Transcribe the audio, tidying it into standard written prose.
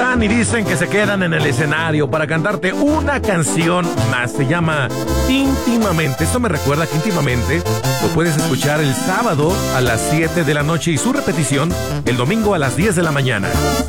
van y dicen que se quedan en el escenario para cantarte una canción más. Se llama Íntimamente. Esto me recuerda que Íntimamente lo puedes escuchar el sábado a las 7 de la noche y su repetición el domingo a las 10 de la mañana.